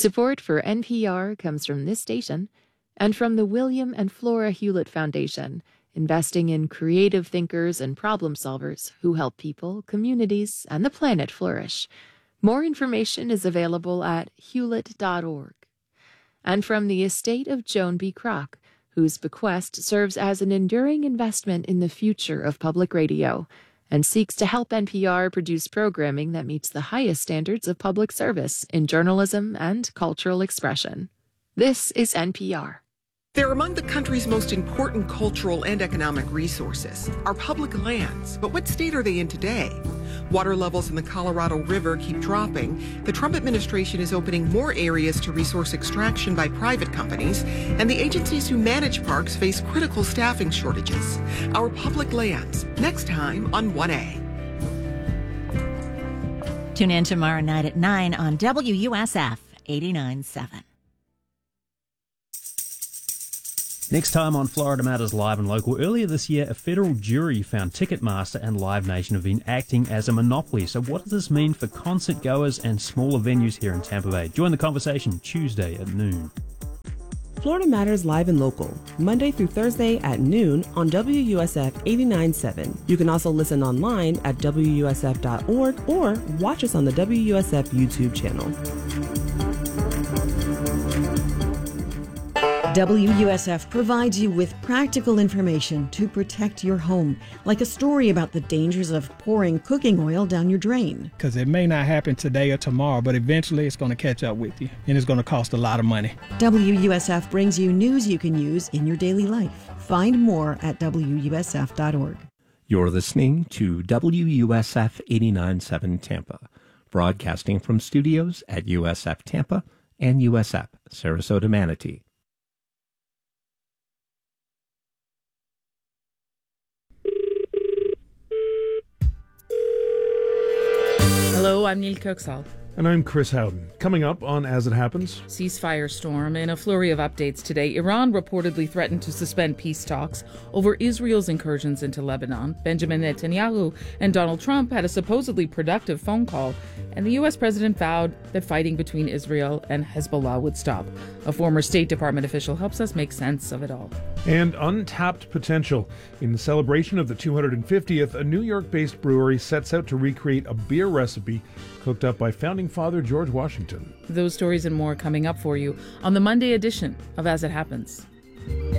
Support for NPR comes from this station and from the William and Flora Hewlett Foundation, investing in creative thinkers and problem solvers who help people, communities, and the planet flourish. More information is available at hewlett.org. And from the estate of Joan B. Kroc, whose bequest serves as an enduring investment in the future of public radio and seeks to help NPR produce programming that meets the highest standards of public service in journalism and cultural expression. This is NPR. They're among the country's most important cultural and economic resources, our public lands. But what state are they in today? Water levels in the Colorado River keep dropping. The Trump administration is opening more areas to resource extraction by private companies, and the agencies who manage parks face critical staffing shortages. Our public lands, next time on 1A. Tune in tomorrow night at 9 on WUSF 89.7. Next time on Florida Matters Live and Local, earlier this year, a federal jury found Ticketmaster and Live Nation have been acting as a monopoly. So what does this mean for concert goers and smaller venues here in Tampa Bay? Join the conversation Tuesday at noon. Florida Matters Live and Local, Monday through Thursday at noon on WUSF 89.7. You can also listen online at WUSF.org or watch us on the WUSF YouTube channel. WUSF provides you with practical information to protect your home, like a story about the dangers of pouring cooking oil down your drain. Because it may not happen today or tomorrow, but eventually it's going to catch up with you, and it's going to cost a lot of money. WUSF brings you news you can use in your daily life. Find more at WUSF.org. You're listening to WUSF 89.7 Tampa, broadcasting from studios at USF Tampa and USF Sarasota Manatee. Hello, I'm Neil Kirksall. And I'm Chris Howden. Coming up on As It Happens. Ceasefire storm. In a flurry of updates today, Iran reportedly threatened to suspend peace talks over Israel's incursions into Lebanon. Benjamin Netanyahu and Donald Trump had a supposedly productive phone call, and the U.S. president vowed that fighting between Israel and Hezbollah would stop. A former State Department official helps us make sense of it all. And untapped potential. In the celebration of the 250th, a New York-based brewery sets out to recreate a beer recipe cooked up by founding father George Washington. Those stories and more coming up for you on the Monday edition of As It Happens.